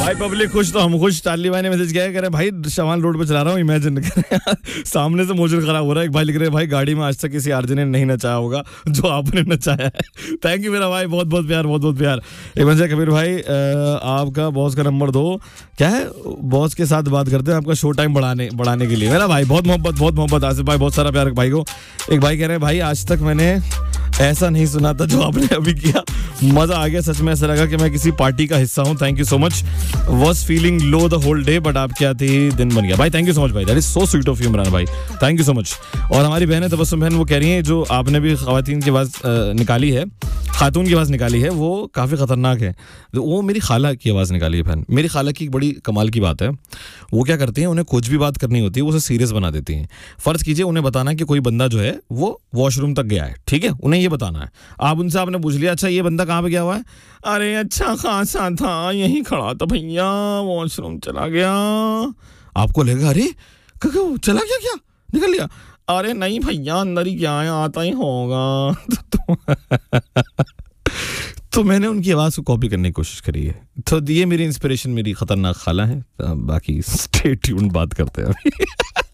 भाई पब्लिक खुश तो हम खुश। चार्ली भाई ने मैसेज किया है, कह रहे भाई शवान रोड पे चला रहा हूँ, इमेजिन कर सामने से मोशन खराब हो रहा है। एक भाई लिख रहे हैं भाई गाड़ी में आज तक किसी आरजे ने नहीं नचाया होगा जो आपने नचाया है। थैंक यू मेरा भाई, बहुत बहुत प्यार, बहुत बहुत प्यार। एक बंदा कबीर भाई आपका बॉस का नंबर दो, क्या है बॉस के साथ बात करते हैं आपका शो टाइम बढ़ाने के लिए। मेरा भाई बहुत मोहब्बत आसिफ भाई, बहुत सारा प्यार भाई को। एक भाई कह रहे हैं भाई आज तक मैंने ऐसा नहीं सुना था जो आपने अभी किया, मजा आ गया सच में, ऐसा लगा कि मैं किसी पार्टी का हिस्सा हूँ। Thank you so much. Was feeling low the whole day but आपके आते ही दिन बन गया। भाई थैंक यू सो मच भाई, that is so sweet of you Imran भाई, थैंक यू सो मच। और हमारी बहन है तबस्सुम बहन, वो कह रही है जो आपने भी खातून की आवाज़ निकाली है, खातून की आवाज़ निकाली है वो काफ़ी ख़तरनाक है। तो वो मेरी खाला की आवाज़ निकाली है बहन। मेरी खाला की बड़ी कमाल की बात है, वो क्या करती हैं, उन्हें कुछ भी बात करनी होती है वो उसे सीरियस बना देती हैं। फ़र्ज़ कीजिए उन्हें बताना कि कोई बंदा जो है वो वॉशरूम तक गया है, ठीक है, उन्हें ये बताना है। आप उनसे आपने पूछ लिया अच्छा ये बंदा कहाँ पे गया हुआ है, अरे अच्छा खासा था यहीं खड़ा था भैया, वॉशरूम चला गया। आपको लगेगा अरे चला गया क्या, निकल लिया, अरे नहीं भैया अंदर ही क्या है, आता ही होगा। तो मैंने उनकी आवाज़ को कॉपी करने की कोशिश करी है। तो ये मेरी इंस्पिरेशन मेरी खतरनाक खाला है। बाकी स्टे ट्यून्ड, बात करते हैं अभी।